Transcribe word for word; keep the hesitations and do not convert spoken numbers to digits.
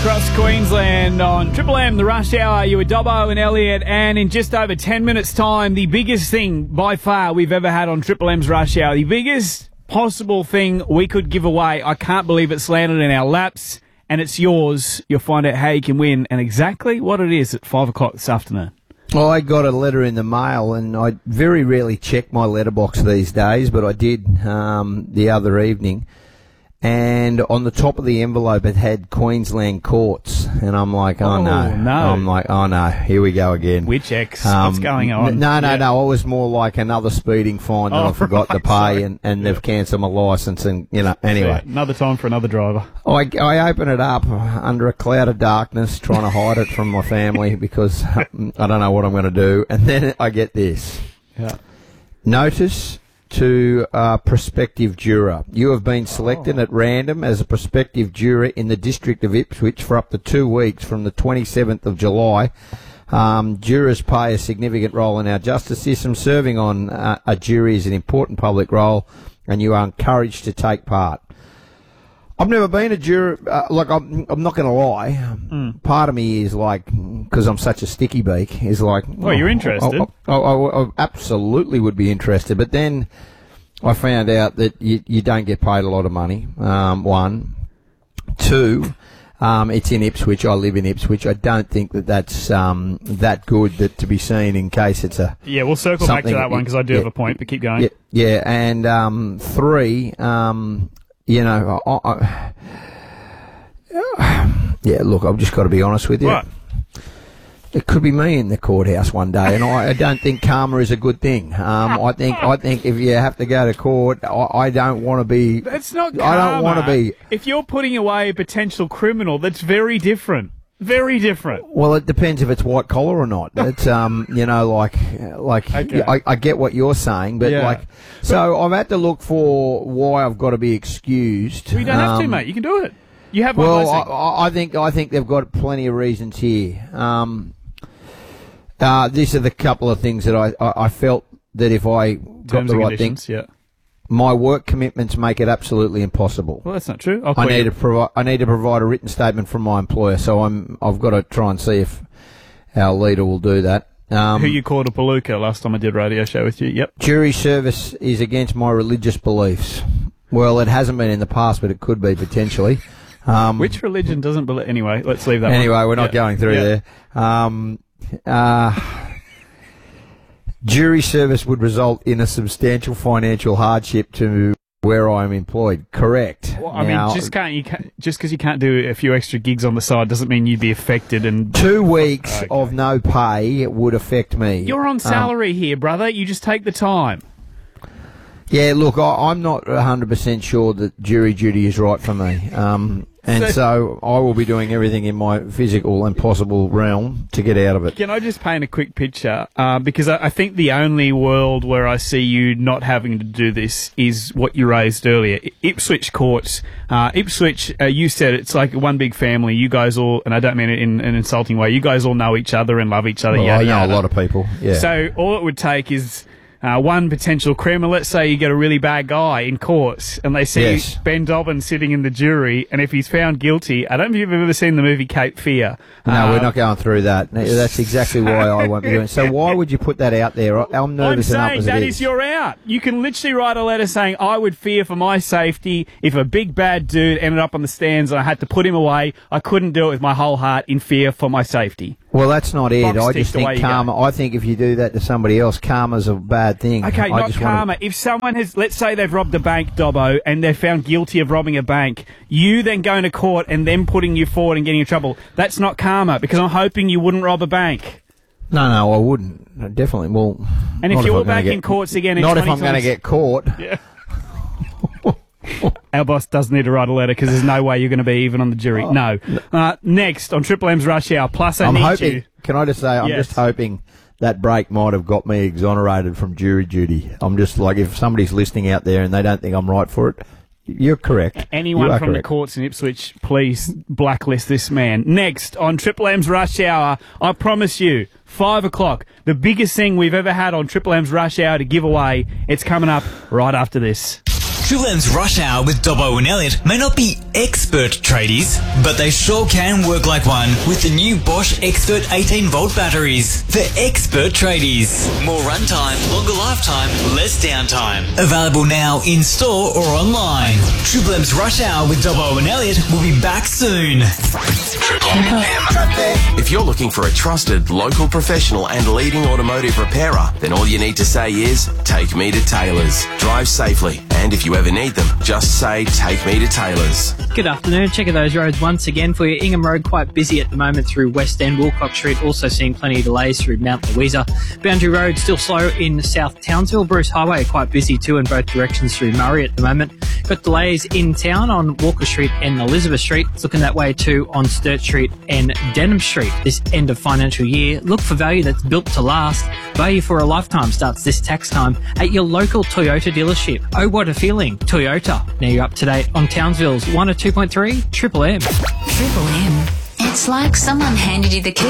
across Queensland on Triple M, the Rush Hour. You were Dobbo and Elliot, and in just over ten minutes' time, the biggest thing by far we've ever had on Triple M's Rush Hour, the biggest possible thing we could give away. I can't believe it's landed in our laps, and it's yours. You'll find out how you can win and exactly what it is at five o'clock this afternoon. Well, I got a letter in the mail, and I very rarely check my letterbox these days, but I did um, the other evening. And on the top of the envelope, it had Queensland Courts, and I'm like, oh, Oh, no. no. I'm like, oh no, here we go again. Which X? Um, What's going on? n- No, no, Yeah. no. I was more like another speeding fine that Oh, I forgot right, to pay, sorry. and, and they've cancelled my licence, and you know. Anyway, Yeah, another time for another driver. I, I open it up under a cloud of darkness, trying to hide it from my family because I don't know what I'm going to do, and then I get this Yeah. notice to a prospective juror. You have been selected Oh. at random as a prospective juror in the District of Ipswich for up to two weeks from the twenty-seventh of July. Um, jurors play a significant role in our justice system. Serving on uh, a jury is an important public role, and you are encouraged to take part. I've never been a juror. Uh, like, I'm, I'm not going to lie. Mm. Part of me is like, because I'm such a sticky beak, is like, Well, you're interested. I, I, I, I absolutely would be interested. But then I found out that you, you don't get paid a lot of money. Um, one. Two, um, it's in Ipswich. I live in Ipswich. I don't think that that's um, that good that to be seen in case it's a. Yeah, we'll circle back to Something- that one because I do yeah, have a point, but keep going. Yeah, yeah, and um, three, um, you know, I, I, yeah. Look, I've just got to be honest with you. What? It could be me in the courthouse one day, and I, I don't think karma is a good thing. Um, I think I think if you have to go to court, I, I don't want to be. That's not I don't want wanna be- If you're putting away a potential criminal, that's very different. Very different. Well, it depends if it's white collar or not. It's um, you know, like like Okay. I, I get what you're saying, but Yeah. like, so I've had to look for why I've got to be excused. Well, you don't have to, Um, mate. You can do it. You have my Well, I, blessing. I I think I think they've got plenty of reasons here. Um, uh, these are the couple of things that I, I, I felt that if I got Terms the and right thing, conditions, yeah. my work commitments make it absolutely impossible. Well, that's not true. I'll I quit need you. to provide. I need to provide a written statement from my employer, so I'm. I've got to try and see if our leader will do that. Um, Who you called a palooka last time I did a radio show with you. Yep. Jury service is against my religious beliefs. Well, it hasn't been in the past, but it could be potentially. Um, Which religion doesn't believe... Anyway, let's leave that Anyway, one. we're not Yeah. going through Yeah. there. Um, uh, jury service would result in a substantial financial hardship to where I am employed. Correct. Well, I Now, mean, just can't you can't, just because you can't do a few extra gigs on the side doesn't mean you'd be affected. And two weeks Okay. of no pay would affect me. you're on Um, salary here, brother. You just take the time. Yeah, look, I, I'm not one hundred percent sure that jury duty is right for me. Um, and So- so I will be doing everything in my physical and possible realm to get out of it. Can I just paint a quick picture? Uh, because I, I think the only world where I see you not having to do this is what you raised earlier. I- Ipswich courts. Uh, Ipswich, uh, you said it's like one big family. You guys all, and I don't mean it in an insulting way, you guys all know each other and love each other. Well, yada, I know yada. a lot of people. Yeah. So all it would take is uh, one potential criminal. Let's say you get a really bad guy in court, and they see Yes. Ben Dobbin sitting in the jury, and if he's found guilty, I don't know if you've ever seen the movie Cape Fear. No, Uh, we're not going through that. That's exactly why I won't be doing it. So why would you put that out there? I'm I'm nervous enough saying as that it is is. your out. You can literally write a letter saying, I would fear for my safety if a big bad dude ended up on the stands and I had to put him away. I couldn't do it with my whole heart in fear for my safety. Well, that's not it. Box I ticked, just away think you go. karma. I think if you do that to somebody else, karma's a bad thing. Okay, I not just wanna- karma. If someone has, let's say they've robbed a bank, Dobbo, and they're found guilty of robbing a bank, you then going to court and them putting you forward and getting in trouble, that's not karma, because I'm hoping you wouldn't rob a bank. No, no, I wouldn't. No, definitely. Well, And if not you're I'm gonna back get- in courts again in not if twenty I'm going to twenty get caught. Yeah. Our boss does need to write a letter because there's no way you're going to be even on the jury. no. Uh, next on Triple M's Rush Hour. Plus, I I'm need hoping. you. Can I just say, I'm Yes. just hoping that break might have got me exonerated from jury duty. I'm just like, if somebody's listening out there and they don't think I'm right for it, you're correct. Anyone You are from the correct. courts in Ipswich, please blacklist this man. Next on Triple M's Rush Hour, I promise you, five o'clock, the biggest thing we've ever had on Triple M's Rush Hour to give away. It's coming up right after this. Triple M's Rush Hour with Dobbo and Elliot may not be expert tradies, but they sure can work like one with the new Bosch Expert eighteen volt batteries. For expert tradies. More runtime, longer lifetime, less downtime. Available now in store or online. Triple M's Rush Hour with Dobbo and Elliot will be back soon. Triple M. If you're looking for a trusted, local professional and leading automotive repairer, then all you need to say is, take me to Taylor's. Drive safely, and if you ever need them, just say, take me to Taylor's. Good afternoon. Checking those roads once again for you. Ingham Road quite busy at the moment through West End. Wilcox Street also seeing plenty of delays through Mount Louisa. Boundary Road still slow in South Townsville. Bruce Highway quite busy too in both directions through Murray at the moment. Got delays in town on Walker Street and Elizabeth Street. It's looking that way too on Sturt Street and Denham Street this end of financial year. Look for value that's built to last. Value for a lifetime starts this tax time at your local Toyota dealership. Oh, what a feeling. Toyota. Now you're up to date on Townsville's one oh two point three Triple M. Triple M. It's like someone handed you the key.